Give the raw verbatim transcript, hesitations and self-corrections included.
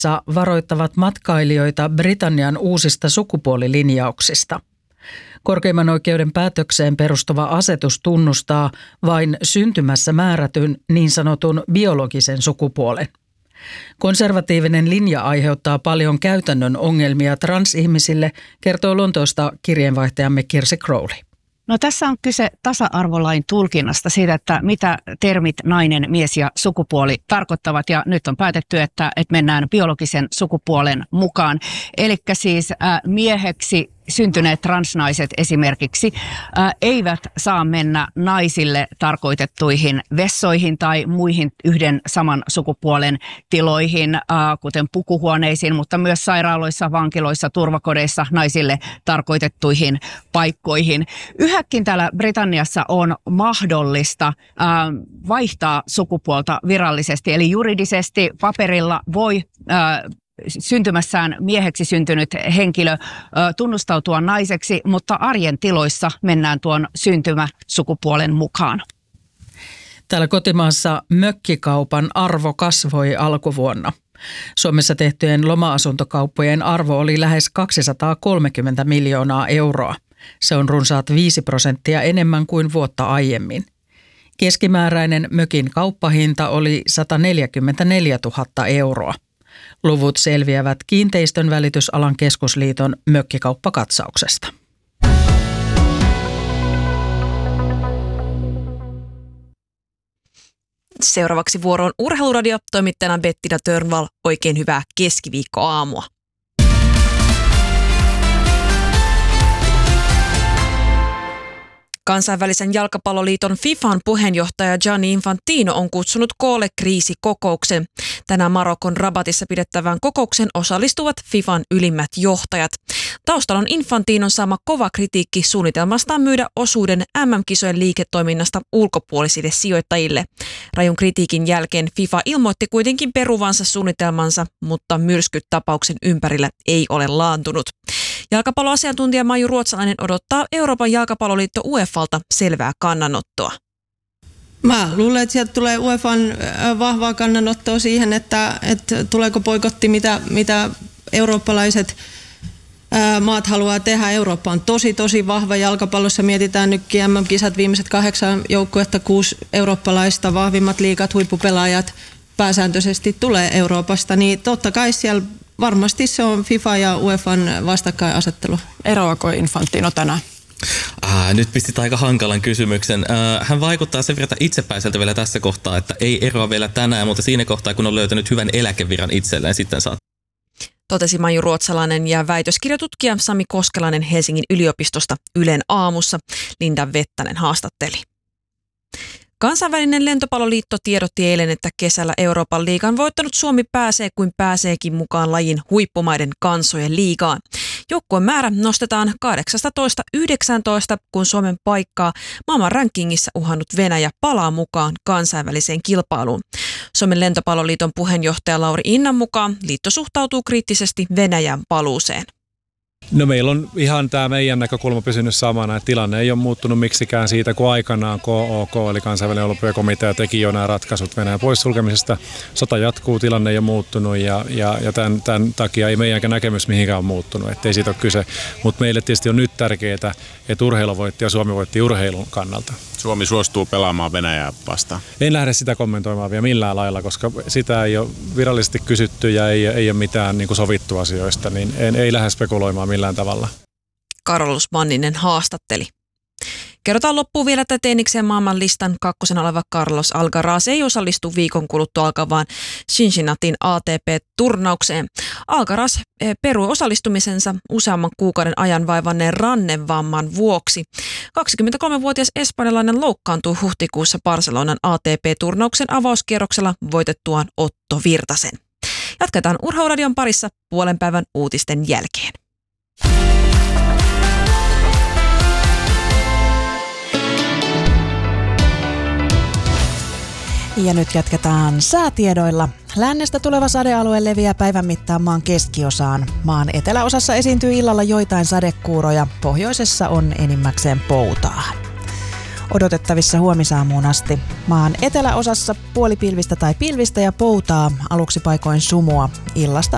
varoittavat matkailijoita Britannian uusista sukupuolilinjauksista. Korkeimman oikeuden päätökseen perustuva asetus tunnustaa vain syntymässä määrätyn niin sanotun biologisen sukupuolen. Konservatiivinen linja aiheuttaa paljon käytännön ongelmia transihmisille, kertoo Lontoosta kirjeenvaihtajamme Kirsi Crowley. No tässä on kyse tasa-arvolain tulkinnasta siitä, että mitä termit nainen, mies ja sukupuoli tarkoittavat. Ja nyt on päätetty, että, että mennään biologisen sukupuolen mukaan. Eli siis äh, mieheksi syntyneet transnaiset esimerkiksi ää, eivät saa mennä naisille tarkoitettuihin vessoihin tai muihin yhden saman sukupuolen tiloihin, ää, kuten pukuhuoneisiin, mutta myös sairaaloissa, vankiloissa, turvakodeissa naisille tarkoitettuihin paikkoihin. Yhäkin täällä Britanniassa on mahdollista ää, vaihtaa sukupuolta virallisesti, eli juridisesti paperilla voi ää, syntymässään mieheksi syntynyt henkilö ö, tunnustautua naiseksi, mutta arjen tiloissa mennään tuon syntymäsukupuolen mukaan. Täällä kotimaassa mökkikaupan arvo kasvoi alkuvuonna. Suomessa tehtyjen loma-asuntokauppojen arvo oli lähes kaksisataakolmekymmentä miljoonaa euroa. Se on runsaat viisi prosenttia enemmän kuin vuotta aiemmin. Keskimääräinen mökin kauppahinta oli sataneljäkymmentäneljätuhatta euroa. Luvut selviävät Kiinteistön välitysalan keskusliiton mökkikauppakatsauksesta. Seuraavaksi vuoroon Urheiluradio, toimittajana Bettina Törnvall. Oikein hyvää keskiviikkoaamua. Kansainvälisen jalkapalloliiton FIFAn puheenjohtaja Gianni Infantino on kutsunut koolle kriisikokouksen. Tänään Marokon Rabatissa pidettävään kokouksen osallistuvat FIFAn ylimmät johtajat. Taustalla on Infantinon saama kova kritiikki suunnitelmastaan myydä osuuden äm äm-kisojen liiketoiminnasta ulkopuolisille sijoittajille. Rajun kritiikin jälkeen FIFA ilmoitti kuitenkin peruvansa suunnitelmansa, mutta myrskyt tapauksen ympärillä ei ole laantunut. Jalkapalloasiantuntija Maiju Ruotsalainen odottaa Euroopan jalkapalloliitto U E F Alta selvää kannanottoa. Mä luulen, että sieltä tulee U E F An vahvaa kannanottoa siihen, että, että tuleeko boikotti, mitä, mitä eurooppalaiset ää, maat haluaa tehdä. Eurooppa on tosi, tosi vahva jalkapallossa. Mietitään nytkin äm äm-kisat, viimeiset kahdeksan joukkuetta, kuusi eurooppalaista, vahvimmat liigat, huippupelaajat pääsääntöisesti tulee Euroopasta. Niin totta kai siellä varmasti se on FIFA ja U E F An vastakkainasettelu. Eroako Infantino tänään? Ah, nyt pistit aika hankalan kysymyksen. Ah, hän vaikuttaa sen verran itsepäiseltä vielä tässä kohtaa, että ei eroa vielä tänään, mutta siinä kohtaa, kun on löytänyt hyvän eläkeviran itselleen, sitten saa. Totesi Maiju Ruotsalainen ja väitöskirjatutkija Sami Koskelainen Helsingin yliopistosta Ylen aamussa. Linda Vettänen haastatteli. Kansainvälinen lentopalloliitto tiedotti eilen, että kesällä Euroopan liigan voittanut Suomi pääsee kuin pääseekin mukaan lajin huippumaiden kansojen liigaan. Joukkueen määrä nostetaan kahdeksastatoista yhdeksääntoista, kun Suomen paikkaa maailman rankingissa uhannut Venäjä palaa mukaan kansainväliseen kilpailuun. Suomen lentopalloliiton puheenjohtaja Lauri Innan mukaan liitto suhtautuu kriittisesti Venäjän paluuseen. No meillä on ihan tämä meidän näkökulma pysynyt samana, että tilanne ei ole muuttunut miksikään siitä, kun aikanaan K O K eli kansainvälinen olympiakomitea teki jo nämä ratkaisut Venäjän poissulkemisesta. Sota jatkuu, tilanne ei ole muuttunut ja, ja, ja tämän, tämän takia ei meidänkään näkemys mihinkään ole muuttunut, ettei siitä ole kyse. Mutta meille tietysti on nyt tärkeää, että urheilu voitti ja Suomi voitti urheilun kannalta. Suomi suostuu pelaamaan Venäjää vastaan. En lähde sitä kommentoimaan vielä millään lailla, koska sitä ei ole virallisesti kysytty ja ei, ei ole mitään niin kuin sovittu asioista, niin en, ei lähde spekuloimaan millään tavalla. Carlos Manninen haastatteli. Kerrotaan loppuun vielä, että tenniksen maailmanlistan kakkosen oleva Carlos Alcaraz ei osallistu viikon kuluttua alkavaan Cincinnatin A T P-turnaukseen. Alcaraz perui osallistumisensa useamman kuukauden ajan vaivanneen rannevamman vuoksi. kaksikymmentäkolmevuotias espanjalainen loukkaantui huhtikuussa Barcelonan A T P-turnauksen avauskierroksella voitettuaan Otto Virtasen. Jatketaan Urheiluradion parissa puolen päivän uutisten jälkeen. Ja nyt jatketaan säätiedoilla. Lännestä tuleva sadealue leviää päivän mittaan maan keskiosaan. Maan eteläosassa esiintyy illalla joitain sadekuuroja. Pohjoisessa on enimmäkseen poutaa. Odotettavissa huomisaamuun asti. Maan eteläosassa puolipilvistä tai pilvistä ja poutaa, aluksi paikoin sumua. Illasta